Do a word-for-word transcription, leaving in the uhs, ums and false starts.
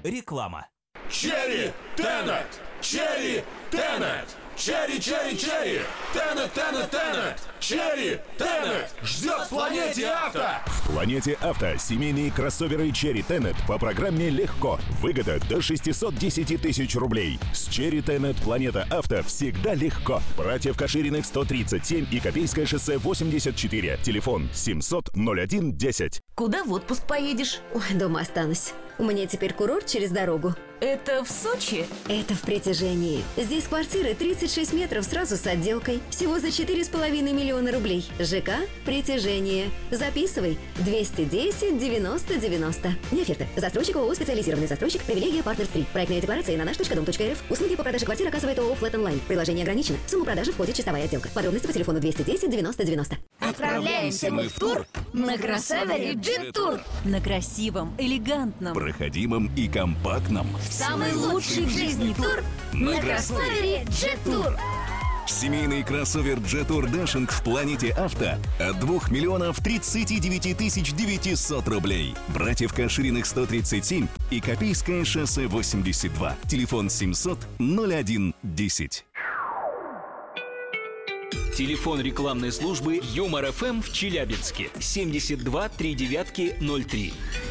Реклама. Черри Тенет! Черри Тенет! Черри, черри, черри! Тенет, Тенет, Тенет! Черри Тенет! Ждет в Планете Авто! В Планете Авто семейные кроссоверы Черри Тенет по программе «Легко». Выгода до шестьсот десять тысяч рублей. С Черри Тенет Планета Авто всегда легко. Братьев Кашириных сто тридцать семь и Копейское шоссе восемьдесят четыре. Телефон семьсот ноль один десять. Куда в отпуск поедешь? Ой, дома останусь. У меня теперь курорт через дорогу. Это в Сочи? Это в Притяжении. Здесь квартиры тридцать шесть метров сразу с отделкой. Всего за четыре с половиной миллиона рублей. ЖК «Притяжение». Записывай. двести десять девяносто девяносто. Не оферта. Застройщик ООО «Специализированный застройщик». Привилегия Partners три. Проектная декларация на наш точка дом точка эр эф. Услуги по продаже квартир оказывает ООО Flat Online. Приложение ограничено. Сумма продажи входит чистовая отделка. Подробности по телефону двести десять девяносто девяносто. Отправляемся мы в тур на кроссовере Джет-Тур. На красивом, элегантном, Проходимом и компактном. Самый лучший в жизни тур на кроссовере Джет-Тур. Семейный кроссовер Джет-Тур Dashing в Планете Авто от двух миллионов тридцати девяти тысяч девятисот рублей. Братьев Кашириных сто тридцать семь и Копейское шоссе восемьдесят два. Телефон семьсот ноль один десять. Телефон рекламной службы Юмор ФМ в Челябинске семьдесят два три девятки ноль три.